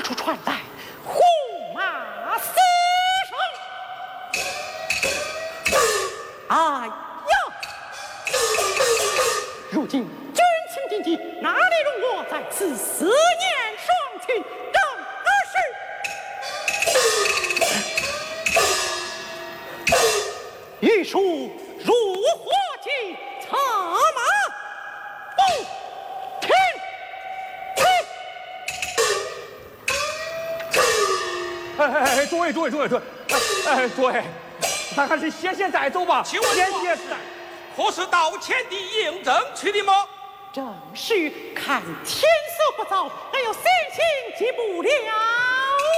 处传来胡马死声？哎呀！如今军情紧急，哪里容我在此思念双亲？正是玉书如火急，策马不停。 诸位，诸位，咱还是先再走吧。 请问先何时到前地应征去的吗？ 正是看天色不早，还有心情急不了。